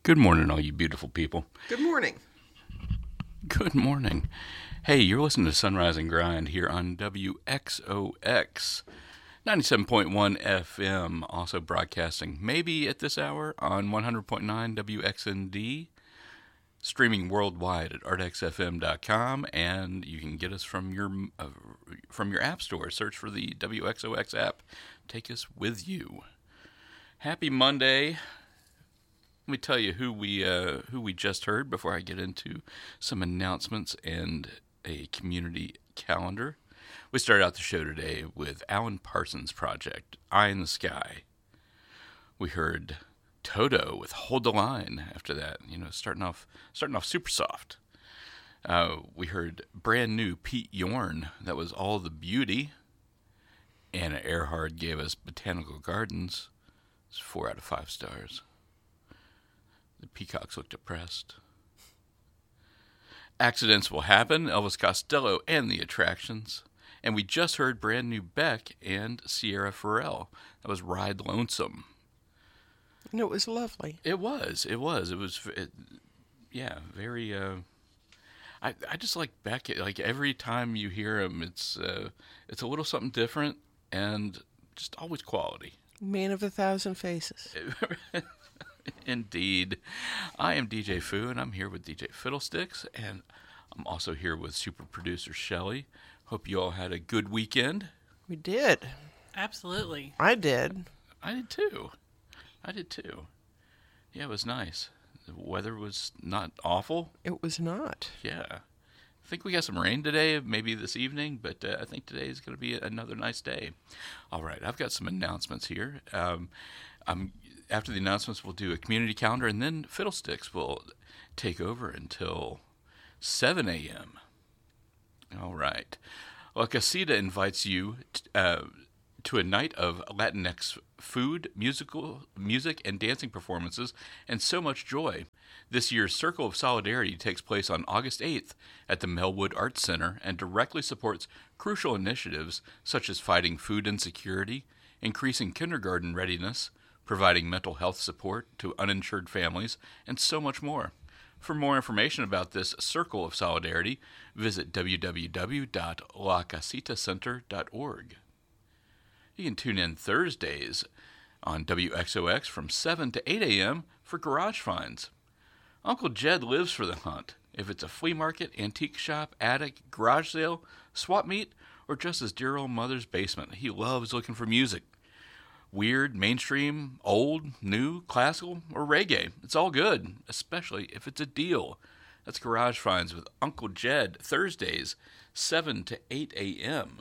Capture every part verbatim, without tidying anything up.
Good morning, all you beautiful people. Good morning. Good morning. Hey, you're listening to Sunrise and Grind here on W X O X ninety-seven point one F M, also broadcasting maybe at this hour on one hundred point nine W X N D, streaming worldwide at art x f m dot com, and you can get us from your uh, from your app store. Search for the W X O X app. Take us with you. Happy Monday. Let me tell you who we uh, who we just heard before I get into some announcements and a community calendar. We started out the show today with Alan Parsons Project, Eye in the Sky. We heard Toto with Hold the Line after that, you know, starting off starting off super soft. Uh, we heard brand new Pete Yorn, that was All the Beauty. Anna Earhart gave us Botanical Gardens. It's four out of five stars. The peacocks look depressed. Accidents Will Happen, Elvis Costello and the Attractions. And we just heard brand new Beck and Sierra Farrell. That was Ride Lonesome. And it was lovely. It was. It was. It was, it, yeah, very, uh, I I just like Beck. Like, every time you hear him, it's, uh, it's a little something different and just always quality. Man of a thousand faces. Indeed. I am D J Fu, and I'm here with D J Fiddlesticks, and I'm also here with super producer Shelly. Hope you all had a good weekend. We did. Absolutely. I did. I did too. I did too. Yeah, it was nice. The weather was not awful. It was not. Yeah. I think we got some rain today, maybe this evening, but uh, I think today is going to be another nice day. All right, I've got some announcements here. Um, I'm After the announcements, we'll do a community calendar, and then Fiddlesticks will take over until seven a.m. All right. La Casita invites you t- uh, to a night of Latinx food, musical, music, and dancing performances, and so much joy. This year's Circle of Solidarity takes place on August eighth at the Melwood Arts Center and directly supports crucial initiatives such as fighting food insecurity, increasing kindergarten readiness, providing mental health support to uninsured families, and so much more. For more information about this Circle of Solidarity, visit w w w dot la casita center dot org. You can tune in Thursdays on W X O X from seven to eight a.m. for Garage Finds. Uncle Jed lives for the hunt. If it's a flea market, antique shop, attic, garage sale, swap meet, or just his dear old mother's basement, he loves looking for music. Weird, mainstream, old, new, classical, or reggae. It's all good, especially if it's a deal. That's Garage Finds with Uncle Jed, Thursdays, seven to eight a.m.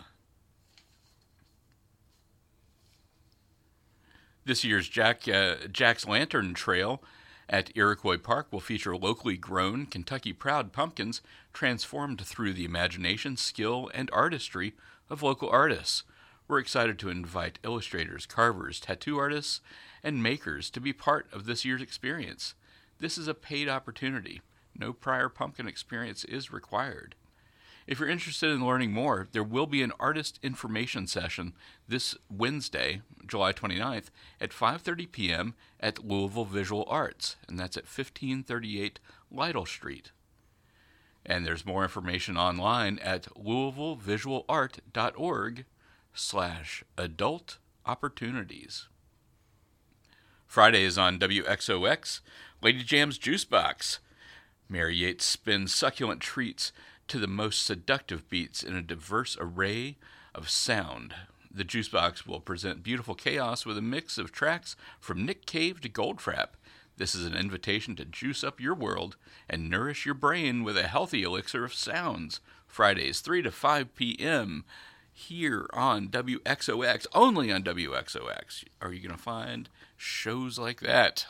This year's Jack uh, Jack's Lantern Trail at Iroquois Park will feature locally grown Kentucky Proud pumpkins transformed through the imagination, skill, and artistry of local artists. We're excited to invite illustrators, carvers, tattoo artists, and makers to be part of this year's experience. This is a paid opportunity. No prior pumpkin experience is required. If you're interested in learning more, there will be an artist information session this Wednesday, July twenty-ninth, at five thirty p.m. at Louisville Visual Arts, and that's at fifteen thirty-eight Lytle Street. And there's more information online at louisville visual art dot org slash adult opportunities. Friday is on W X O X, Lady Jam's Juice Box. Mary Yates spins succulent treats to the most seductive beats in a diverse array of sound. The Juice Box will present beautiful chaos with a mix of tracks from Nick Cave to Goldfrapp. This is an invitation to juice up your world and nourish your brain with a healthy elixir of sounds. Fridays, three to five p.m., here on W X O X, only on W X O X. Are you going to find shows like that?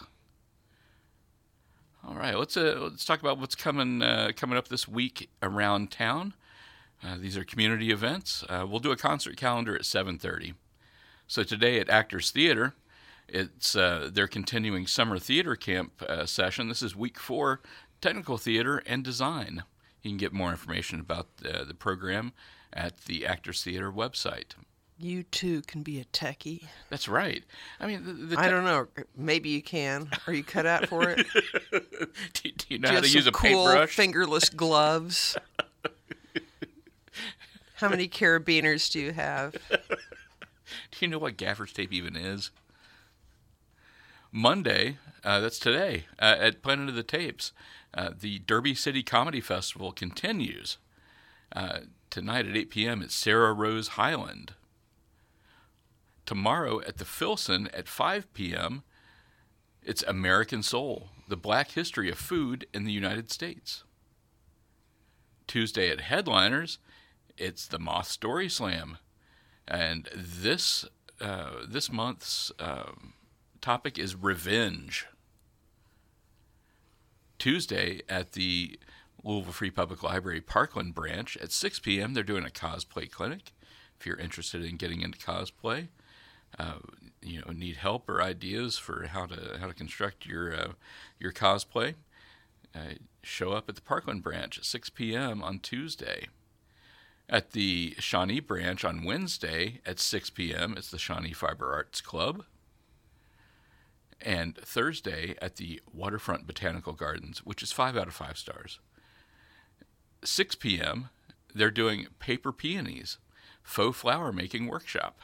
All right, let's uh, let's talk about what's coming uh, coming up this week around town. Uh, these are community events. Uh, we'll do a concert calendar at seven thirty. So today at Actors Theater, it's uh, their continuing summer theater camp uh, session. This is week four, technical theater and design. You can get more information about uh, the program at the Actors Theater website. You too can be a techie. That's right. I mean, the, the te- I don't know. Maybe you can. Are you cut out for it? do, do you know Do you how have to use some a cool paintbrush? fingerless gloves? How many carabiners do you have? Do you know what gaffer's tape even is? Monday, uh, that's today, uh, at Planet of the Tapes, uh, the Derby City Comedy Festival continues. Uh, tonight at eight p.m. at Sarah Rose Highland. Tomorrow at the Filson at five p.m., it's American Soul, the Black History of Food in the United States. Tuesday at Headliners, it's the Moth Story Slam. And this uh, this month's um, topic is revenge. Tuesday at the Louisville Free Public Library Parkland branch at six p.m. they're doing a cosplay clinic. If you're interested in getting into cosplay, uh, you know, need help or ideas for how to how to construct your uh, your cosplay, uh, show up at the Parkland branch at six p.m. on Tuesday. At the Shawnee branch on Wednesday at six p.m. it's the Shawnee Fiber Arts Club. And Thursday at the Waterfront Botanical Gardens, which is five out of five stars. six p.m. they're doing Paper Peonies, faux flower making workshop.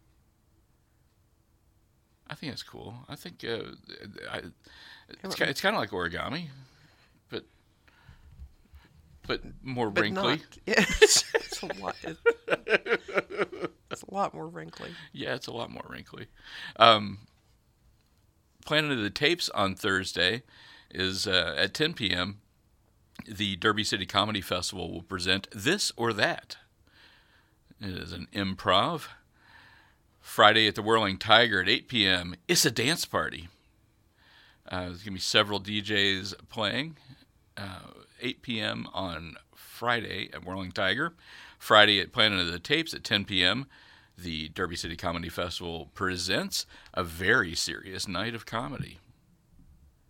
I think that's cool. I think uh, I, it's, it's kind of like origami, but but more But wrinkly. not. Yes, it's a lot. It's a lot more wrinkly. Yeah, it's a lot more wrinkly. Um, Planet of the Tapes on Thursday is uh, at ten p.m. The Derby City Comedy Festival will present This or That. It is an improv. Friday at the Whirling Tiger at eight p.m. It's a dance party. Uh, there's going to be several D Js playing. Uh, eight p.m. on Friday at Whirling Tiger. Friday at Planet of the Tapes at ten p.m. The Derby City Comedy Festival presents a very serious night of comedy.